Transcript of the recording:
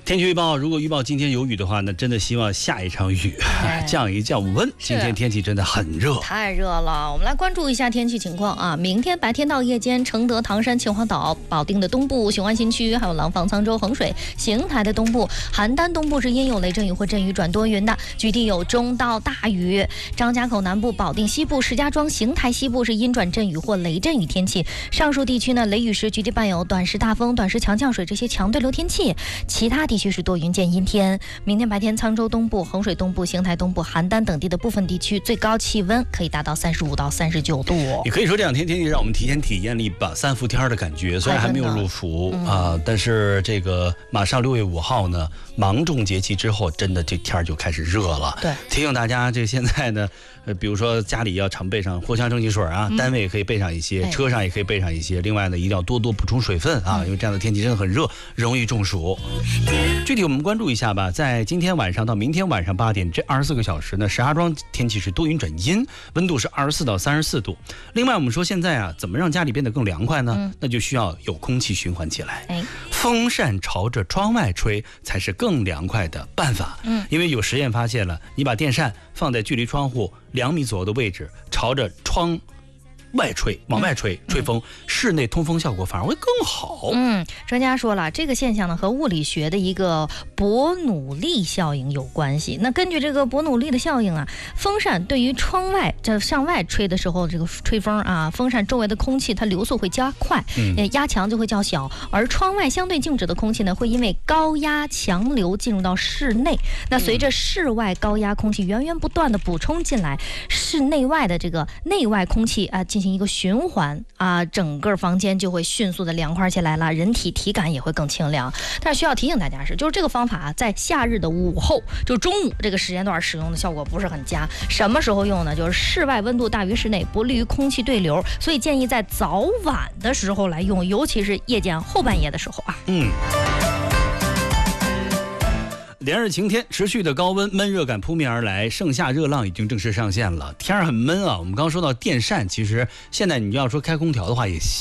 天气预报，如果预报今天有雨的话，那真的希望下一场雨，降一降温。今天天气真的很热， 太热了。我们来关注一下天气情况啊。明天白天到夜间，承德、唐山、秦皇岛、保定的东部、雄安新区，还有廊坊、沧州、衡水、邢台的东部、邯郸东部是阴有雷阵雨或阵雨转多云的，局地有中到大雨。张家口南部、保定西部、石家庄、邢台西部是阴转阵雨或雷阵雨天气。上述地区呢，雷雨时局地伴有短时大风、短时强降水这些强对流天气。其他地区是多云见阴天。明天白天，沧州东部、衡水东部、邢台东部、邯郸等地的部分地区最高气温可以达到35到39度。 也可以说这两天天气让我们提前体验了一把三伏天的感觉，虽然还没有入伏但是这个马上6月5号呢，芒种节气之后，真的这天就开始热了。 对， 提醒大家，这现在呢，比如说家里要常备上藿香正气水啊，单位也可以备上一些，车上也可以备上一些。另外呢，一定要多多补充水分啊，因为这样的天气真的很热，容易中暑。具体我们关注一下吧，在今天晚上到明天晚上8点这24个小时呢，石家庄天气是多云转阴，温度是24到34度。另外我们说现在啊，怎么让家里变得更凉快呢？那就需要有空气循环起来。风扇朝着窗外吹才是更凉快的办法。因为有实验发现了，你把电扇放在距离窗户2米左右的位置，朝着窗外吹，往外吹，吹风，室内通风效果反而会更好。 专家说了，这个现象呢和物理学的一个伯努利效应有关系。那根据这个伯努利的效应啊，风扇对于窗外向外吹的时候，这个吹风啊，风扇周围的空气它流速会加快，压强就会较小，而窗外相对静止的空气呢，会因为高压强流进入到室内。那随着室外高压空气源源不断的补充进来，室内外的这个内外空气进行一个循环整个房间就会迅速的凉快起来了，人体体感也会更清凉。但是需要提醒大家就是这个方法在夏日的午后，就中午这个时间段使用的效果不是很佳。什么时候用呢？就是室外温度大于室内，不利于空气对流，所以建议在早晚的时候来用，尤其是夜间后半夜的时候啊。 连日晴天，持续的高温，闷热感扑面而来，盛夏热浪已经正式上线了。天儿很闷啊，我们刚刚说到电扇，其实现在你要说开空调的话也